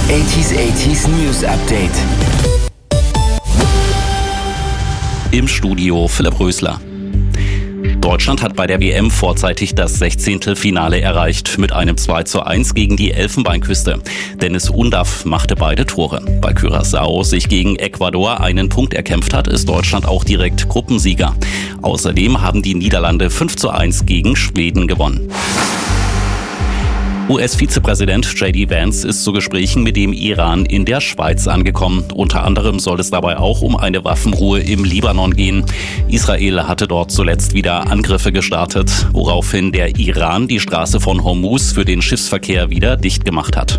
80s News Update. Im Studio Philipp Rösler. Deutschland hat bei der WM vorzeitig das 16. Finale erreicht mit einem 2:1 gegen die Elfenbeinküste. Dennis Undaff machte beide Tore. Weil Curaçao sich gegen Ecuador einen Punkt erkämpft hat, ist Deutschland auch direkt Gruppensieger. Außerdem haben die Niederlande 5:1 gegen Schweden gewonnen. US-Vizepräsident J.D. Vance ist zu Gesprächen mit dem Iran in der Schweiz angekommen. Unter anderem soll es dabei auch um eine Waffenruhe im Libanon gehen. Israel hatte dort zuletzt wieder Angriffe gestartet, woraufhin der Iran die Straße von Hormuz für den Schiffsverkehr wieder dicht gemacht hat.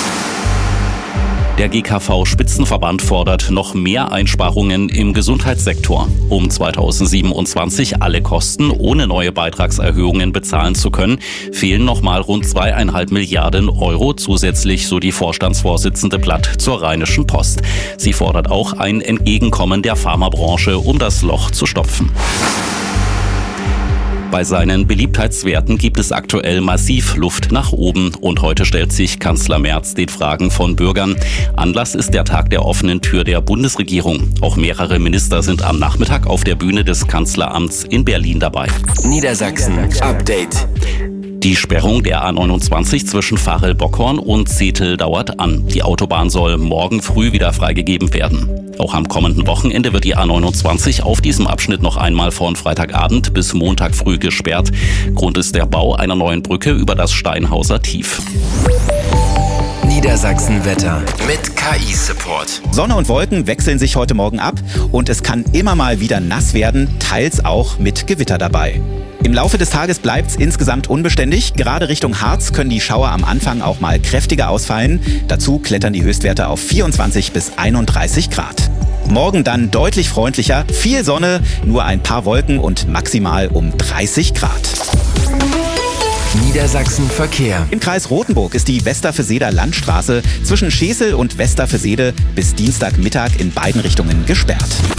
Der GKV-Spitzenverband fordert noch mehr Einsparungen im Gesundheitssektor. Um 2027 alle Kosten ohne neue Beitragserhöhungen bezahlen zu können, fehlen nochmal rund 2,5 Milliarden Euro zusätzlich, so die Vorstandsvorsitzende Platt zur Rheinischen Post. Sie fordert auch ein Entgegenkommen der Pharmabranche, um das Loch zu stopfen. Bei seinen Beliebtheitswerten gibt es aktuell massiv Luft nach oben und heute stellt sich Kanzler Merz den Fragen von Bürgern. Anlass ist der Tag der offenen Tür der Bundesregierung. Auch mehrere Minister sind am Nachmittag auf der Bühne des Kanzleramts in Berlin dabei. Niedersachsen Update. Die Sperrung der A29 zwischen Varel-Bockhorn und Zetel dauert an. Die Autobahn soll morgen früh wieder freigegeben werden. Auch am kommenden Wochenende wird die A29 auf diesem Abschnitt noch einmal von Freitagabend bis Montag früh gesperrt. Grund ist der Bau einer neuen Brücke über das Steinhauser Tief. Niedersachsen-Wetter mit KI-Support. Sonne und Wolken wechseln sich heute Morgen ab und es kann immer mal wieder nass werden, teils auch mit Gewitter dabei. Im Laufe des Tages bleibt's insgesamt unbeständig. Gerade Richtung Harz können die Schauer am Anfang auch mal kräftiger ausfallen. Dazu klettern die Höchstwerte auf 24 bis 31 Grad. Morgen dann deutlich freundlicher, viel Sonne, nur ein paar Wolken und maximal um 30 Grad. Niedersachsen Verkehr. Im Kreis Rothenburg ist die Westerverseder Landstraße zwischen Schesel und Westerversede bis Dienstagmittag in beiden Richtungen gesperrt.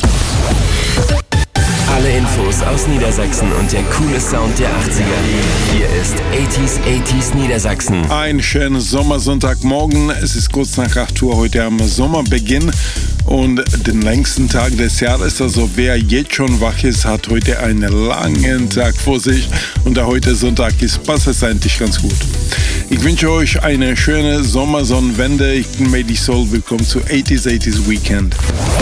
Alle Infos aus Niedersachsen und der coole Sound der 80er. Hier ist 80s Niedersachsen. Ein schönen Sommersonntagmorgen. Es ist kurz nach 8 Uhr heute am Sommerbeginn und den längsten Tag des Jahres. Also wer jetzt schon wach ist, hat heute einen langen Tag vor sich und da heute Sonntag ist, passt es eigentlich ganz gut. Ich wünsche euch eine schöne Sommersonnenwende. Ich bin Mady Soul. Willkommen zu 80s Weekend.